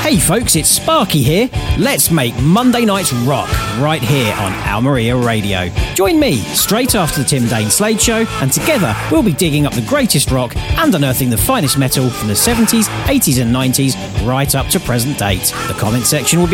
Hey folks, it's Sparky here. Let's make Monday nights rock right here on Almeria Radio. Join me straight after the Tim Dane Slade Show, and together we'll be digging up the greatest rock and unearthing the finest metal from the 70s, 80s and 90s right up to present date. The comment section will be